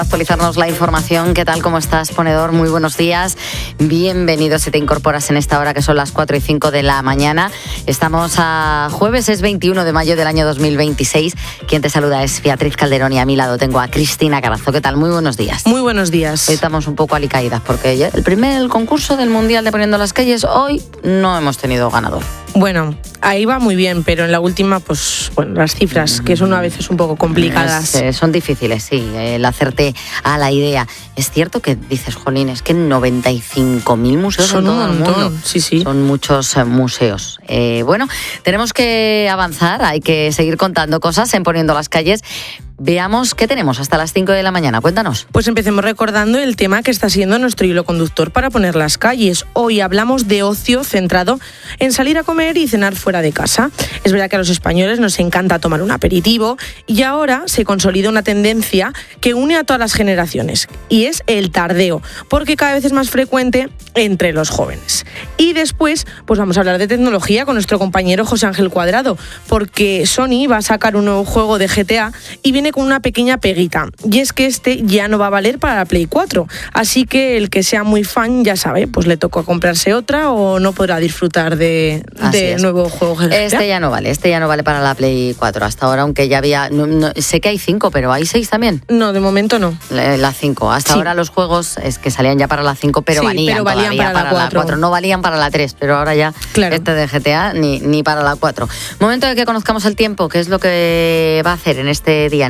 Actualizarnos la información. ¿Qué tal? ¿Cómo estás, ponedor? Muy buenos días. Bienvenido si te incorporas en esta hora que son las 4:05 de la mañana. Estamos a jueves, es 21 de mayo del año 2026. Quien te saluda es Beatriz Calderón y a mi lado tengo a Cristina Carazo. ¿Qué tal? Muy buenos días. Muy buenos días. Estamos un poco alicaídas porque el concurso del Mundial de Poniendo las Calles, hoy no hemos tenido ganador. Bueno, ahí va muy bien, pero en la última, pues, bueno, las cifras, que son a veces un poco complicadas. Son difíciles, sí, el hacerte a la idea. Es cierto que dices, jolín, es que 95.000 museos son en todo un montón, el mundo. sí. Son muchos museos. Bueno, tenemos que avanzar, hay que seguir contando cosas en Poniendo las Calles. Veamos qué tenemos hasta las 5 de la mañana. Cuéntanos. Pues empecemos recordando el tema que está siendo nuestro hilo conductor para poner las calles. Hoy hablamos de ocio centrado en salir a comer y cenar fuera de casa. Es verdad que a los españoles nos encanta tomar un aperitivo y ahora se consolida una tendencia que une a todas las generaciones y es el tardeo, porque cada vez es más frecuente entre los jóvenes. Y después, pues vamos a hablar de tecnología con nuestro compañero José Ángel Cuadrado, porque Sony va a sacar un nuevo juego de GTA y viene con una pequeña peguita, y es que este ya no va a valer para la Play 4, así que el que sea muy fan ya sabe, pues le tocó comprarse otra o no podrá disfrutar de nuevo juego GTA. Este ya no vale para la Play 4 hasta ahora, aunque ya había, sé que hay 5, pero hay 6 también. No, de momento no. La 5, hasta ahora los juegos es que salían ya para la 5, pero valían para la 4, no valían para la 3, pero ahora ya este de GTA ni para la 4. Momento de que conozcamos el tiempo, qué es lo que va a hacer en este día.